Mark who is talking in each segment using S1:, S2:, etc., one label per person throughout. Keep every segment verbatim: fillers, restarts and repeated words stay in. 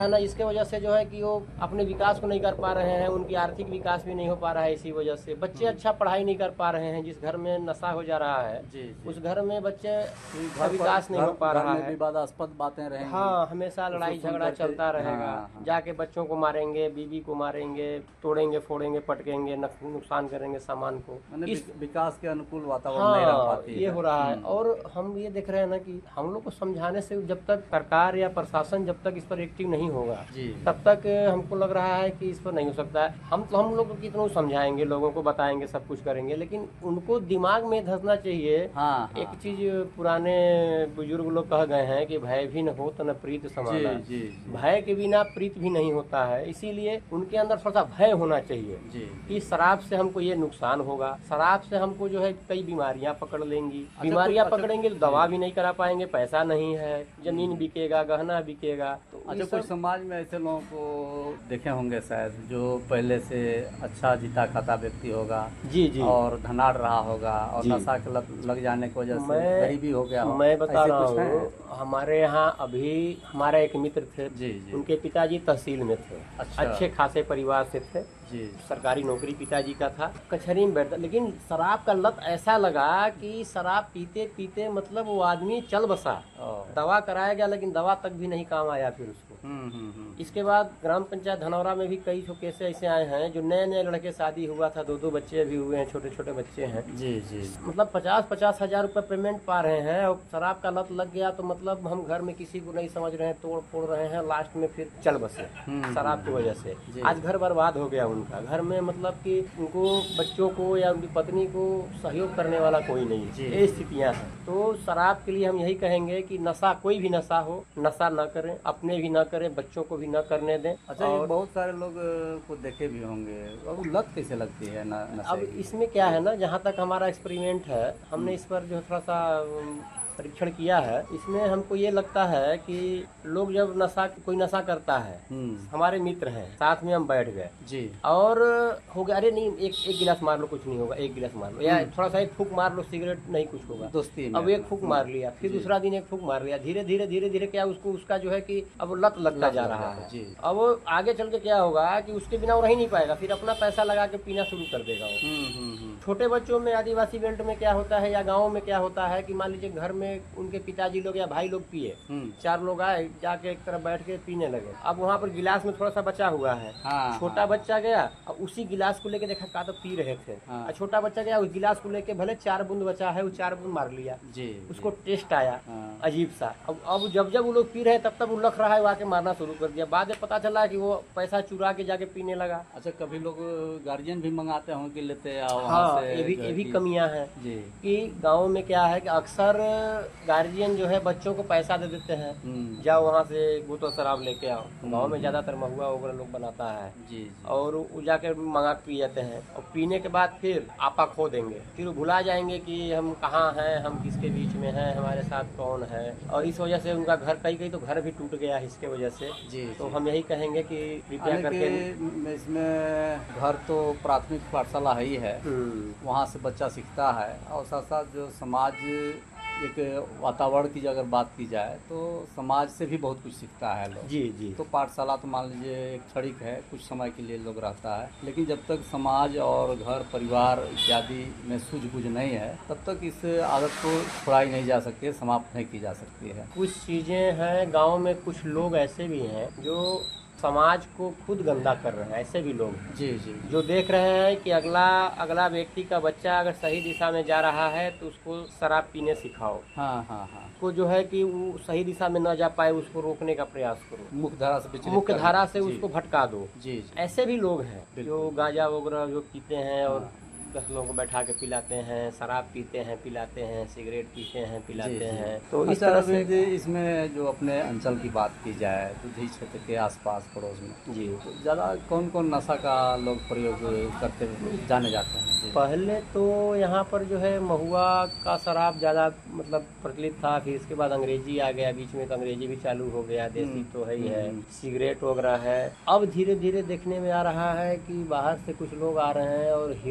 S1: है ना, इसके वजह से जो है कि वो अपने विकास को नहीं कर पा रहे हैं, उनकी आर्थिक विकास भी नहीं हो पा रहा है। इसी वजह से बच्चे अच्छा पढ़ाई नहीं कर पा रहे हैं। जिस घर में नशा हो जा रहा है
S2: जी, जी।
S1: उस घर में बच्चे का
S2: घर
S1: विकास
S2: पर
S1: नहीं हो
S2: घर,
S1: पा
S2: घर
S1: रहा
S2: में
S1: है।
S2: विवादास्पद बातें रहेंगी।
S1: हाँ, हमेशा
S2: उसको
S1: लड़ाई
S2: सुन
S1: झगड़ा
S2: करके
S1: चलता रहेगा।
S2: हाँ, हाँ।
S1: जाके बच्चों को मारेंगे, बीवी को मारेंगे, तोड़ेंगे फोड़ेंगे, पटकेंगे, नक- नुकसान करेंगे सामान को।
S2: मैंने
S1: इस
S2: विक- विकास के अनुकूल वातावरण नहीं रह
S1: हाँ,
S2: पाती
S1: ये
S2: है।
S1: हो रहा है।
S2: हम्म,
S1: और हम ये देख रहे हैं ना कि हम लोग को समझाने से जब तक सरकार या प्रशासन जब तक इस पर एक्टिव नहीं होगा
S2: जी।
S1: तब तक हमको लग रहा है कि इस पर नहीं हो सकता है। हम तो हम लोग को कितना समझाएंगे, लोगों को बताएंगे, सब कुछ करेंगे, लेकिन उनको दिमाग में धंसना चाहिए।
S2: हाँ, हाँ।
S1: एक चीज पुराने बुजुर्ग लोग कह गए हैं कि भय भी न हो तो न प्रीत समाना।
S2: जी, जी, जी।
S1: भय के बिना प्रीत भी नहीं होता है। इसीलिए उनके अंदर थोड़ा सा भय होना चाहिए
S2: जी।
S1: कि शराब से हमको ये नुकसान होगा, शराब से हमको जो है कई बीमारियां पकड़ लेंगी।
S2: अच्छा,
S1: बीमारियां
S2: अच्छा,
S1: पकड़ेंगे तो दवा भी नहीं करा पाएंगे, पैसा नहीं है, जमीन बिकेगा, गहना बिकेगा। तो
S2: अच्छा,
S1: ये
S2: कुछ
S1: सब
S2: समाज में ऐसे लोगों को देखे होंगे शायद जो पहले से अच्छा जीता खाता व्यक्ति होगा
S1: जी जी
S2: और धनाढ़ रहा होगा और
S1: जी।
S2: नशा के लत लग जाने की वजह से
S1: मैं
S2: गरीबी हो गया हो।
S1: मैं बता
S2: ऐसे
S1: रहा
S2: कुछ हैं?
S1: हूँ, हमारे यहाँ अभी हमारा एक मित्र थे।
S2: जी, जी।
S1: उनके पिताजी तहसील में थे।
S2: अच्छा।
S1: अच्छे खासे परिवार से थे।
S2: जी।
S1: सरकारी नौकरी पिताजी का था। कचहरी में बैठता, लेकिन शराब का लत ऐसा लगा कि शराब पीते पीते मतलब वो आदमी चल बसा।
S2: ओह।
S1: दवा कराया गया लेकिन दवा तक भी नहीं काम आया फिर उसको।
S2: हम्म, हम्म, हम्म।
S1: इसके बाद ग्राम पंचायत धनौरा में भी कई ठो केस ऐसे आए हैं जो नए नए लड़के शादी हुआ था, दो दो बच्चे भी हुए हैं, छोटे छोटे बच्चे हैं।
S2: जी, जी।
S1: मतलब पचास पचास हजार रुपए पेमेंट पा रहे हैं और शराब का लत लग गया तो मतलब हम घर में किसी को नहीं समझ रहे हैं, तोड़ फोड़ रहे हैं, लास्ट में फिर चल बसे
S2: हम्म,
S1: शराब की वजह से।
S2: जी।
S1: आज घर बर्बाद हो गया उनका। घर में मतलब कि उनको बच्चों को या उनकी पत्नी को सहयोग करने वाला कोई नहीं।
S2: जी।
S1: ये स्थितियां हैं। तो शराब के लिए हम यही कहेंगे कि नशा, कोई भी नशा हो, नशा न करें, अपने भी न करें, बच्चों को भी न करने दें।
S2: अच्छा, ये
S1: और
S2: बहुत सारे लोग अ, को देखे भी होंगे। अब लत कैसे लगती है न, नशे
S1: अब
S2: की?
S1: इसमें क्या है ना, जहाँ तक हमारा एक्सपेरिमेंट है, हमने इस पर जो थोड़ा सा अम, परीक्षण किया है, इसमें हमको ये लगता है कि लोग जब नशा कोई नशा करता है,
S2: हम्म,
S1: हमारे मित्र हैं, साथ में हम बैठ गए
S2: जी।
S1: और हो गया, अरे नहीं एक एक गिलास मार लो, कुछ नहीं होगा, एक गिलास मार लो, या थोड़ा सा एक फूक मार लो, सिगरेट, नहीं कुछ होगा।
S2: दोस्ती में
S1: अब एक फूक मार लिया, फिर
S2: जी।
S1: दूसरा दिन एक फूक मार लिया, धीरे धीरे धीरे धीरे क्या उसको उसका जो है कि अब लत लगता
S2: लत
S1: जा
S2: लग
S1: रहा
S2: जाता है,
S1: है।
S2: जी।
S1: अब वो आगे चल के क्या होगा कि उसके बिना वो रह ही नहीं पाएगा, फिर अपना पैसा लगा के पीना शुरू कर देगा वो।
S2: हम्म, हम्म, हम्म।
S1: छोटे बच्चों में, आदिवासी बेल्ट में क्या होता है या गाँव में क्या होता है कि मान लीजिए घर में उनके पिताजी लोग या भाई लोग पिए,
S2: हम्म।
S1: चार लोग आए, जाके एक तरफ बैठ के पीने लगे। अब वहाँ पर गिलास में थोड़ा सा बचा हुआ है,
S2: हाँ,
S1: छोटा
S2: हाँ।
S1: बच्चा गया और उसी गिलास को लेके देखा का तो पी रहे थे,
S2: हाँ।
S1: और छोटा बच्चा गया उस गिलास को लेके, भले चार बूंद बचा है, वो चार बूंद मार लिया,
S2: जी,
S1: उसको
S2: जी।
S1: टेस्ट आया
S2: हाँ।
S1: अजीब सा। अब अब जब जब वो लोग पी रहे हैं तब तब वो लख रहा है, वो आके मारना शुरू कर दिया। बाद में पता चला कि वो पैसा चुरा के जाके पीने लगा।
S2: अच्छा, कभी लोग गार्जियन भी मंगाते हों कि लेते आओ वहाँ
S1: हाँ,
S2: से
S1: ये भी
S2: जो
S1: ये
S2: है
S1: भी
S2: कि-
S1: कमियां हैं
S2: जी।
S1: कि गांव में क्या है कि अक्सर गार्जियन जो है बच्चों को पैसा दे देते हैं,
S2: हम्म,
S1: जाओ वहाँ से बोतल शराब लेके आओ। गांव में ज्यादातर महुआ वगैरह लोग बनाता है,
S2: जी, जी।
S1: और वो जाके मंगा के पी जाते हैं, और पीने के बाद फिर आपा खो देंगे, फिर वो भुला जाएंगे कि हम कहाँ हैं, हम किसके बीच में हैं, हमारे साथ कौन है। और इस वजह से उनका घर, कई कई तो घर भी टूट गया है इसके वजह से।
S2: जी,
S1: तो
S2: जी।
S1: हम यही कहेंगे कि कृपया करके
S2: हालांकि इसमें घर तो प्राथमिक पाठशाला है ही है,
S1: हम्म,
S2: वहाँ से बच्चा सीखता है, और साथ साथ जो समाज एक वातावरण की अगर बात की जाए तो समाज से भी बहुत कुछ सीखता है लोग।
S1: जी जी
S2: तो पाठशाला तो मान लीजिए एक क्षणिक है, कुछ समय के लिए लोग रहता है, लेकिन जब तक समाज और घर परिवार इत्यादि में सूझबूझ नहीं है तब तक इस आदत को छुड़ाई नहीं जा सकती है, समाप्त नहीं की जा सकती है।
S1: कुछ चीजें हैं गांव में, कुछ लोग ऐसे भी हैं जो समाज को खुद गंदा कर रहे हैं। ऐसे भी लोग हैं
S2: जी, जी।
S1: जो देख रहे हैं कि अगला अगला व्यक्ति का बच्चा अगर सही दिशा में जा रहा है तो उसको शराब पीने सिखाओ,
S2: हाँ, हाँ, हाँ।
S1: को जो है कि वो सही दिशा में न जा पाए उसको रोकने का प्रयास करो,
S2: मुख्य धारा से विचलित
S1: मुख्य
S2: करना।
S1: धारा से
S2: जी,
S1: उसको भटका दो।
S2: जी, जी।
S1: ऐसे भी लोग हैं जो
S2: बिल्कुल।
S1: गांजा वगैरह जो पीते हैं और
S2: हाँ।
S1: दस लोगों को बैठा के पिलाते हैं, शराब पीते हैं पिलाते हैं, सिगरेट पीते हैं
S2: जी,
S1: पिलाते
S2: जी।
S1: हैं। तो इस
S2: अच्छा,
S1: तरह
S2: रवि
S1: से
S2: जी, इसमें जो अपने अंचल की बात की जाए, दुधी क्षेत्र के आसपास पड़ोस में,
S1: जी,
S2: तो ज़्यादा कौन कौन नशा का लोग प्रयोग करते जाने जाते हैं? जी।
S1: पहले तो यहाँ पर जो है महुआ का शराब ज़्यादा मतलब प्रचलित था, फिर इसके बाद अंग्रेजी आ गया बीच में, तो अंग्रेजी भी चालू हो गया, देसी तो है ही है,
S2: हम्म।
S1: सिगरेट वगैरह है। अब धीरे धीरे देखने में आ रहा है कि बाहर से कुछ लोग आ रहे हैं और हीरोइन वगैरह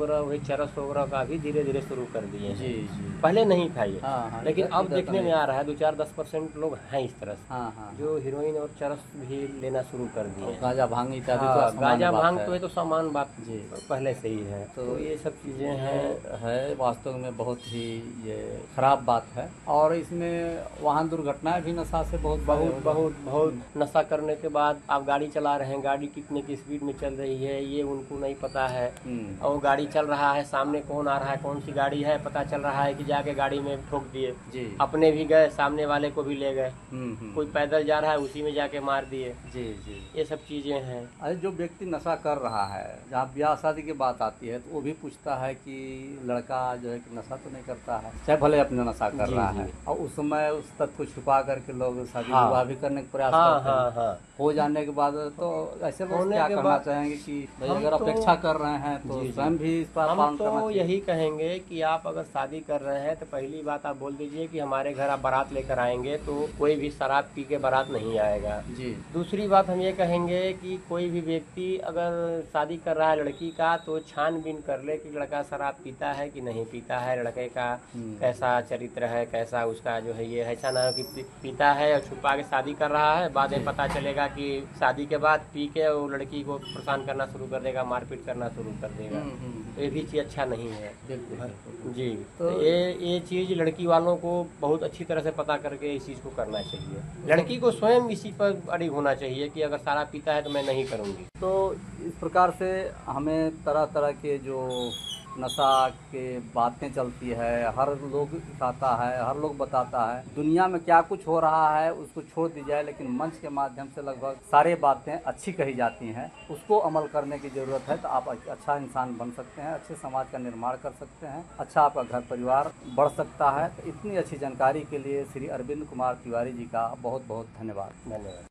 S1: वगैरह वही चरस वगैरह का भी धीरे धीरे शुरू कर दिए हैं।
S2: जी जी।
S1: पहले नहीं था ये,
S2: हाँ हाँ,
S1: लेकिन
S2: इधर-
S1: अब
S2: इधर
S1: देखने
S2: तो
S1: में आ रहा है दो चार दस परसेंट लोग हैं इस तरह से,
S2: हाँ हाँ,
S1: जो हीरोइन और चरस भी लेना शुरू कर दिए
S2: और
S1: हैं।
S2: गांजा भांग इत्यादि तो
S1: हाँ,
S2: सामान्य
S1: गांजा
S2: बात
S1: भांग
S2: है।
S1: तो ये तो सामान बात
S2: जी।
S1: पहले से ही है।
S2: तो
S1: तो ये सब चीजें हैं।
S2: है वास्तव में बहुत ही ये खराब बात है। और इसमें वाहन दुर्घटनाएं भी नशा से बहुत सारे
S1: बहुत
S2: हो
S1: बहुत बहुत नशा करने के बाद आप गाड़ी चला रहे हैं, गाड़ी कितने की स्पीड में चल रही है ये उनको नहीं पता है।
S2: हम्म,
S1: और गाड़ी चल रहा है, सामने कौन आ रहा है, कौन सी गाड़ी है पता चल रहा है कि जाके गाड़ी में ठोक दिए।
S2: जी
S1: अपने भी गए, सामने वाले को भी ले गए।
S2: हम्म हम्म,
S1: कोई पैदल जा रहा है उसी में जाके मार दिए।
S2: जी जी।
S1: ये सब चीजें हैं।
S2: अरे जो व्यक्ति नशा कर रहा है, जहाँ ब्याह शादी की बात आती है तो वो भी पूछता है कि लड़का जो है कि नशा तो नहीं करता है, चाहे भले अपने नशा कर
S1: जी,
S2: रहा
S1: जी।
S2: है। और उस समय उस तथ्य को छुपा करके लोग शादी
S1: हाँ।
S2: विवाह भी करने का प्रयास
S1: हाँ
S2: करते
S1: हाँ
S2: हैं।
S1: हाँ।
S2: हो जाने के बाद तो ऐसे लोग
S1: होने
S2: क्या
S1: के
S2: करना
S1: बाद-
S2: चाहेंगे कि भाई
S1: हम
S2: अगर
S1: तो-
S2: अपेक्षा कर रहे हैं तो
S1: जी, जी।
S2: स्वयं भी इस पर
S1: हम
S2: पालन करना
S1: तो
S2: चाहिए।
S1: यही कहेंगे कि आप अगर शादी कर रहे हैं तो पहली बात आप बोल दीजिए कि हमारे घर आप बारात लेकर आएंगे तो कोई भी शराब पी के बारात नहीं आएगा।
S2: जी
S1: दूसरी बात हम ये कहेंगे कि कोई भी व्यक्ति अगर शादी कर रहा है लड़की का तो छानबीन कर ले कि लड़का शराब पीता है कि नहीं पीता है, लड़के का
S2: हम्म।
S1: कैसा चरित्र है, कैसा उसका जो है ये, ऐसा ना हो कि पी- पीता है और छुपा के शादी कर रहा है, बाद में पता चलेगा कि शादी के बाद पी के वो लड़की को परेशान करना शुरू कर देगा, मारपीट करना शुरू कर देगा।
S2: हम्म, हम्म,
S1: तो ये भी चीज़ अच्छा नहीं है।
S2: बिल्कुल बिल्कुल।
S1: जी,
S2: तो-
S1: तो ये ये चीज़ लड़की वालों को बहुत अच्छी तरह से पता करके इस चीज़ को करना चाहिए। लड़की को स्वयं इसी पर अड़िग होना चाहिए कि अगर सारा पीता है तो मैं नहीं करूँगी।
S2: तो इस प्रकार से हमें तरह तरह के जो नशा के बातें चलती है, हर लोग बताता है, हर लोग बताता है दुनिया में क्या कुछ हो रहा है उसको छोड़ दी जाए, लेकिन मंच के माध्यम से लगभग सारे बातें अच्छी कही जाती हैं, उसको अमल करने की ज़रूरत है। तो आप अच्छा इंसान बन सकते हैं, अच्छे समाज का निर्माण कर सकते हैं, अच्छा आपका घर परिवार बढ़ सकता है। तो इतनी अच्छी जानकारी के लिए श्री अरविंद कुमार तिवारी जी का बहुत बहुत धन्यवाद।
S1: धन्यवाद।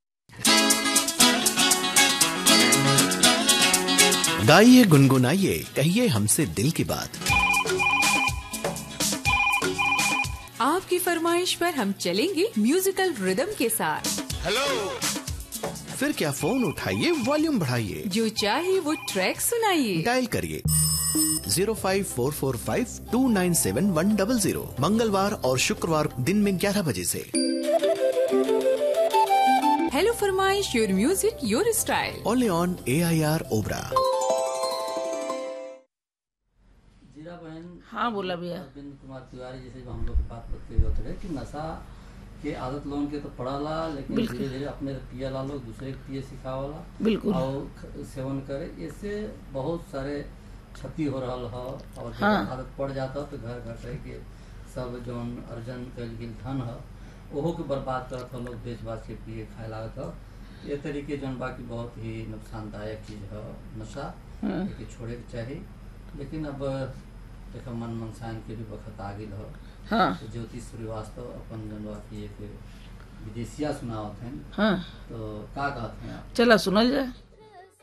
S3: गाइए, गुनगुनाइए, कहिए हमसे दिल की बात।
S4: आपकी फरमाइश पर हम चलेंगे म्यूजिकल रिदम के साथ।
S3: हेलो, फिर क्या फोन उठाइए, वॉल्यूम बढ़ाइए,
S4: जो चाहे वो ट्रैक सुनाइए।
S3: डायल करिए zero five four four five to nine seven one double zero, मंगलवार और शुक्रवार दिन में ग्यारह बजे से।
S4: हेलो फरमाइश, your music your style.
S3: Only on A I R Obra.
S2: जीरा बहन,
S5: हाँ बोला भैया।
S2: अरविंद कुमार तिवारी जैसे जो हम लोग की बात करते होते रहे कि नशा के आदत लोगन के तो पड़ाला, लेकिन
S5: बिल्कुल।
S2: धीरे धीरे अपने पिए ला लोग दूसरे के पिए सिखावला
S5: बिल्कुल।
S2: और ख- सेवन करे, इससे बहुत सारे क्षति हो रहा है। और जब
S5: हाँ।
S2: आदत पड़ जाता तो घर घर रह के सब जौन अर्जन कल गेल धन है ओहो के बर्बाद करत हो, लोग बेच बाच के पिए खाए लागत हो। ये तरीके जौन बाकी बहुत ही नुकसानदायक चीज़ है नशा,
S5: हाँ।
S2: कि छोड़े के चाहिए। लेकिन अब देखो मन मनसान के भी वक्त आ गई हो।
S5: हाँ
S2: तो ज्योति श्रीवास्तव अपन जनवा की एक विदेशिया सुनावत हैं,
S5: हाँ,
S2: तो का कहते हैं आप?
S5: चला सुनल जाए।